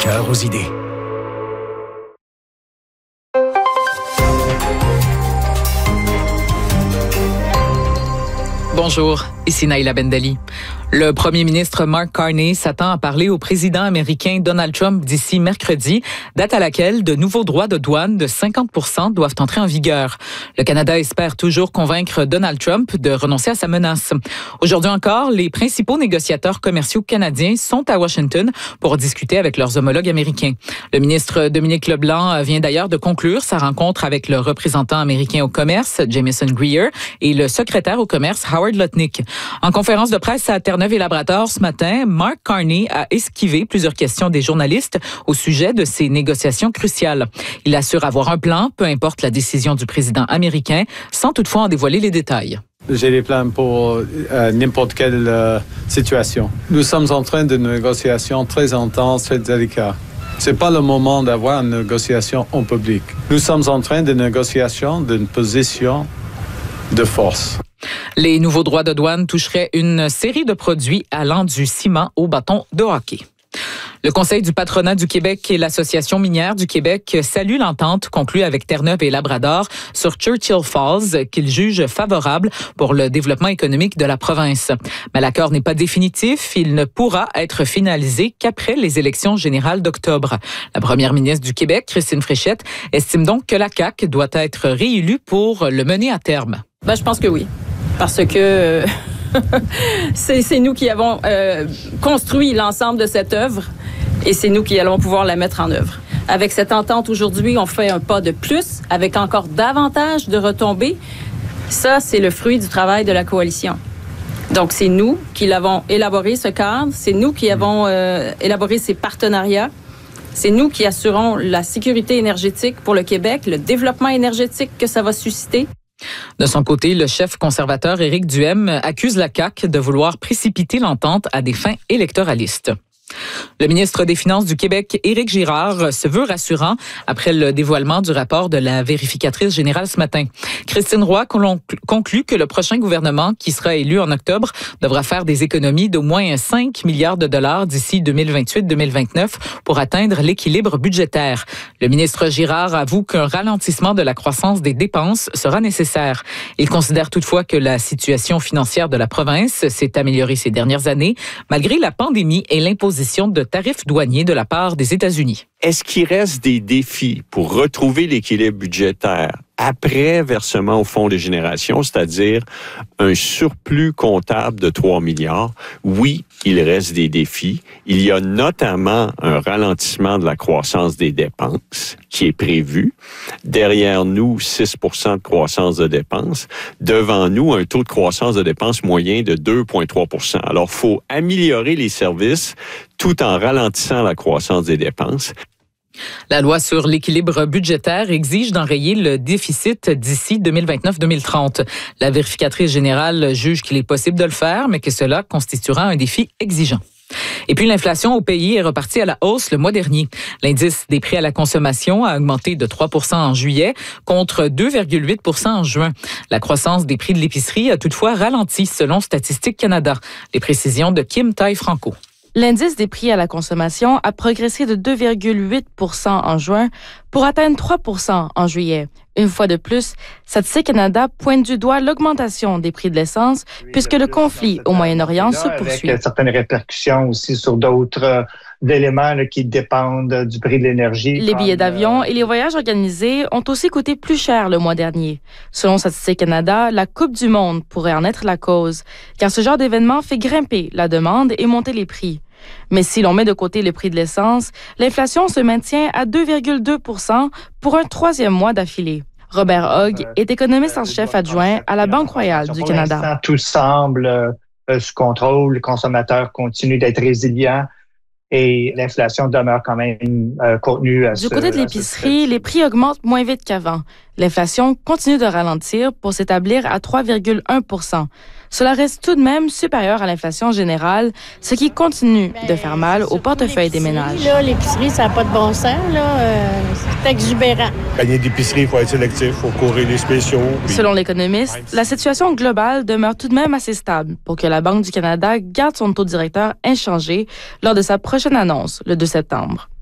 cœur aux idées. Bonjour, ici Naïla Bendali. Le premier ministre Mark Carney s'attend à parler au président américain Donald Trump d'ici mercredi, date à laquelle de nouveaux droits de douane de 50% doivent entrer en vigueur. Le Canada espère toujours convaincre Donald Trump de renoncer à sa menace. Aujourd'hui encore, les principaux négociateurs commerciaux canadiens sont à Washington pour discuter avec leurs homologues américains. Le ministre Dominic Leblanc vient d'ailleurs de conclure sa rencontre avec le représentant américain au commerce, Jamieson Greer, et le secrétaire au commerce, Howard Lutnick. En conférence de presse à Terre-Neuve-et-Labrador ce matin, Mark Carney a esquivé plusieurs questions des journalistes au sujet de ces négociations cruciales. Il assure avoir un plan, peu importe la décision du président américain, sans toutefois en dévoiler les détails. J'ai des plans pour n'importe quelle situation. Nous sommes en train de négociations très intenses, très délicates. C'est pas le moment d'avoir une négociation en public. Nous sommes en train de négociations d'une position de force. Les nouveaux droits de douane toucheraient une série de produits allant du ciment au bâton de hockey. Le Conseil du patronat du Québec et l'Association minière du Québec saluent l'entente conclue avec Terre-Neuve et Labrador sur Churchill Falls qu'ils jugent favorable pour le développement économique de la province. Mais l'accord n'est pas définitif. Il ne pourra être finalisé qu'après les élections générales d'octobre. La première ministre du Québec, Christine Fréchette, estime donc que la CAQ doit être réélue pour le mener à terme. Je pense que oui. Parce que c'est nous qui avons construit l'ensemble de cette œuvre et c'est nous qui allons pouvoir la mettre en œuvre. Avec cette entente aujourd'hui, on fait un pas de plus avec encore davantage de retombées. Ça, c'est le fruit du travail de la coalition. Donc, c'est nous qui l'avons élaboré, ce cadre. C'est nous qui avons élaboré ces partenariats. C'est nous qui assurons la sécurité énergétique pour le Québec, le développement énergétique que ça va susciter. De son côté, le chef conservateur Éric Duhem accuse la CAQ de vouloir précipiter l'entente à des fins électoralistes. Le ministre des Finances du Québec, Éric Girard, se veut rassurant après le dévoilement du rapport de la vérificatrice générale ce matin. Christine Roy conclut que le prochain gouvernement, qui sera élu en octobre, devra faire des économies d'au moins 5 milliards de dollars d'ici 2028-2029 pour atteindre l'équilibre budgétaire. Le ministre Girard avoue qu'un ralentissement de la croissance des dépenses sera nécessaire. Il considère toutefois que la situation financière de la province s'est améliorée ces dernières années, malgré la pandémie et l'imposition de tarifs douaniers de la part des États-Unis. Est-ce qu'il reste des défis pour retrouver l'équilibre budgétaire après versement au fonds de génération, c'est-à-dire un surplus comptable de 3 milliards? Oui, il reste des défis. Il y a notamment un ralentissement de la croissance des dépenses qui est prévu. Derrière nous, 6 % de croissance de dépenses. Devant nous, un taux de croissance de dépenses moyen de 2,3 %. Alors, il faut améliorer les services tout en ralentissant la croissance des dépenses. La loi sur l'équilibre budgétaire exige d'enrayer le déficit d'ici 2029-2030. La vérificatrice générale juge qu'il est possible de le faire, mais que cela constituera un défi exigeant. Et puis, l'inflation au pays est repartie à la hausse le mois dernier. L'indice des prix à la consommation a augmenté de 3 % en juillet contre 2,8 % en juin. La croissance des prix de l'épicerie a toutefois ralenti selon Statistique Canada. Les précisions de Kim Tai-Franco. L'indice des prix à la consommation a progressé de 2,8 % en juin pour atteindre 3 % en juillet. Une fois de plus, Statistique Canada pointe du doigt l'augmentation des prix de l'essence puisque le conflit au Moyen-Orient se poursuit. Avec certaines répercussions aussi sur d'autres éléments qui dépendent du prix de l'énergie. Les billets d'avion et les voyages organisés ont aussi coûté plus cher le mois dernier. Selon Statistique Canada, la Coupe du monde pourrait en être la cause, car ce genre d'événement fait grimper la demande et monter les prix. Mais si l'on met de côté le prix de l'essence, l'inflation se maintient à 2,2 % pour un troisième mois d'affilée. Robert Hogg est économiste en chef adjoint à la Banque royale du Canada. Pour l'instant, tout semble sous contrôle. Les consommateurs continuent d'être résilients. Et l'inflation demeure quand même contenue. Du côté de l'épicerie, les prix augmentent moins vite qu'avant. L'inflation continue de ralentir pour s'établir à 3,1 %. Cela reste tout de même supérieur à l'inflation générale, ce qui continue de faire mal au portefeuille des ménages. L'épicerie, ça n'a pas de bon sens. C'est exubérant. Panier d'épicerie, il faut être sélectif, il faut courir les spéciaux. Selon l'économiste, la situation globale demeure tout de même assez stable pour que la Banque du Canada garde son taux directeur inchangé lors de sa prochaine annonce le 2 septembre.